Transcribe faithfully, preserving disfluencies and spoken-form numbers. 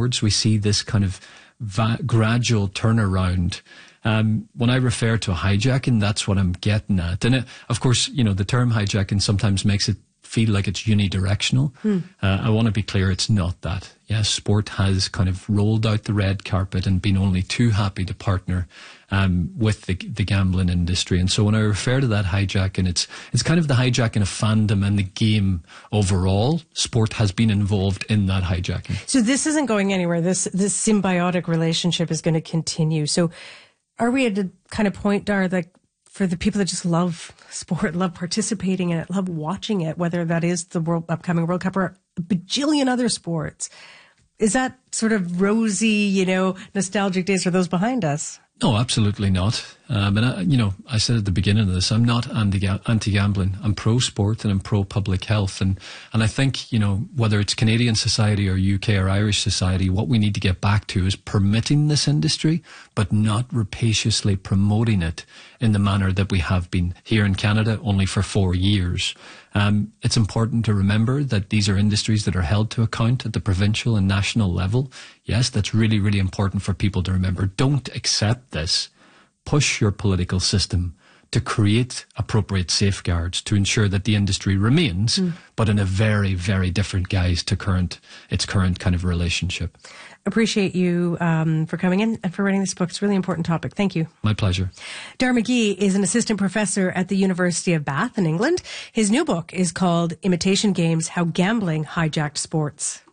towards. We see this kind of va- gradual turnaround. Um, when I refer to a hijacking, that's what I'm getting at. And it, of course, you know, the term hijacking sometimes makes it feel like it's unidirectional. Hmm. Uh, I want to be clear, it's not that. Yes, sport has kind of rolled out the red carpet and been only too happy to partner um, with the, the gambling industry. And so when I refer to that hijacking, it's it's kind of the hijacking of fandom and the game overall. Sport has been involved in that hijacking. So this isn't going anywhere. This this symbiotic relationship is going to continue. So are we at a kind of point, Dar, that for the people that just love sport, love participating in it, love watching it, whether that is the world, upcoming World Cup or a bajillion other sports, is that sort of rosy, you know, nostalgic days, are those behind us? No, absolutely not. Um, and, I, you know, I said at the beginning of this, I'm not anti-gambling. I'm pro-sport and I'm pro-public health. And, and I think, you know, whether it's Canadian society or U K or Irish society, what we need to get back to is permitting this industry, but not rapaciously promoting it in the manner that we have been here in Canada only for four years. Um, it's important to remember that these are industries that are held to account at the provincial and national level. Yes, that's really, really important for people to remember. Don't accept this. Push your political system to create appropriate safeguards to ensure that the industry remains, mm. but in a very, very different guise to current its current kind of relationship. Appreciate you um, for coming in and for writing this book. It's a really important topic. Thank you. My pleasure. Dar McGee is an assistant professor at the University of Bath in England. His new book is called Imitation Games: How Gambling Hijacked Sports.